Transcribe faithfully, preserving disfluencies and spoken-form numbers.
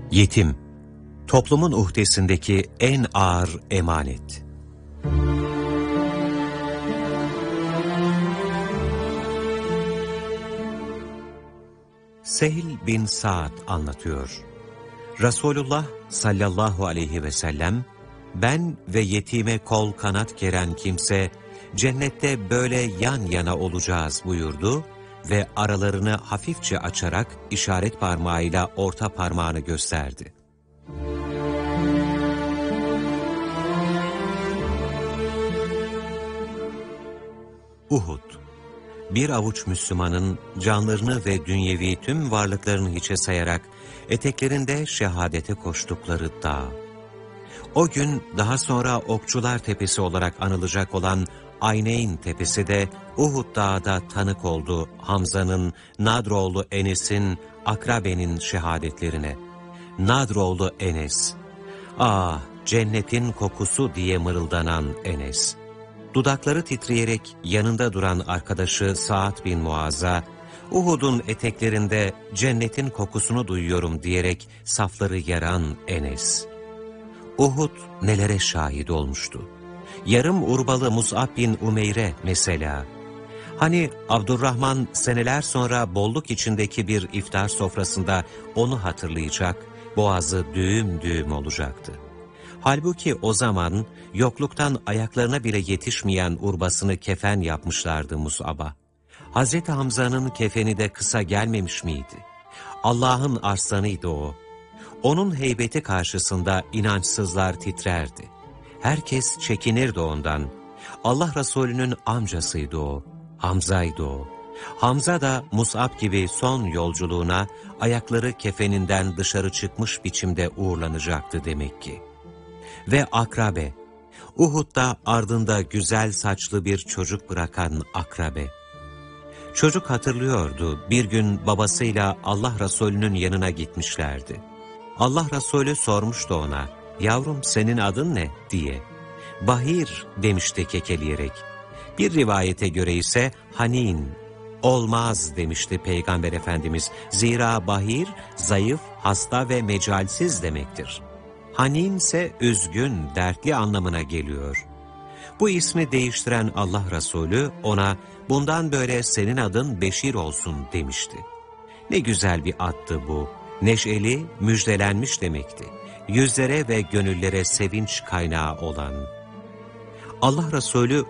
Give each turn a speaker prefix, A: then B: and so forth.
A: Yetim, toplumun uhdesindeki en ağır emanet. Sehl bin Sa'd anlatıyor. Resulullah sallallahu aleyhi ve sellem, ben ve yetime kol kanat geren kimse, cennette böyle yan yana olacağız buyurdu ve aralarını hafifçe açarak işaret parmağıyla orta parmağını gösterdi. Uhud, bir avuç Müslümanın canlarını ve dünyevi tüm varlıklarını hiçe sayarak eteklerinde şehadete koştukları dağ. O gün daha sonra Okçular Tepesi olarak anılacak olan Ayneyn Tepesi de Uhud Dağı'da tanık oldu Hamza'nın, Nadroğlu Enes'in, Akrabe'nin şehadetlerine. Nadroğlu Enes, ah cennetin kokusu diye mırıldanan Enes. Dudakları titreyerek yanında duran arkadaşı Sa'd bin Muaz'a, Uhud'un eteklerinde cennetin kokusunu duyuyorum diyerek safları yaran Enes. Uhud nelere şahit olmuştu? Yarım urbalı Mus'ab bin Umeyr'e mesela. Hani Abdurrahman seneler sonra bolluk içindeki bir iftar sofrasında onu hatırlayacak, boğazı düğüm düğüm olacaktı. Halbuki o zaman yokluktan ayaklarına bile yetişmeyen urbasını kefen yapmışlardı Mus'ab'a. Hazreti Hamza'nın kefeni de kısa gelmemiş miydi? Allah'ın arslanıydı o. Onun heybeti karşısında inançsızlar titrerdi. Herkes çekinirdi ondan. Allah Resulü'nün amcasıydı o, Hamza'ydı o. Hamza da Mus'ab gibi son yolculuğuna ayakları kefeninden dışarı çıkmış biçimde uğurlanacaktı demek ki. Ve Akrabe, Uhud'da ardında güzel saçlı bir çocuk bırakan Akrabe. Çocuk hatırlıyordu, bir gün babasıyla Allah Resulü'nün yanına gitmişlerdi. Allah Resulü sormuştu ona, yavrum senin adın ne diye. Bahir demişti kekeleyerek. Bir rivayete göre ise Hanin, olmaz demişti Peygamber Efendimiz. Zira Bahir, zayıf, hasta ve mecalsiz demektir. Hanin ise üzgün, dertli anlamına geliyor. Bu ismi değiştiren Allah Resulü ona bundan böyle senin adın Beşir olsun demişti. Ne güzel bir addı bu. Neşeli, müjdelenmiş demekti. Yüzlere ve gönüllere sevinç kaynağı olan. Allah Resulü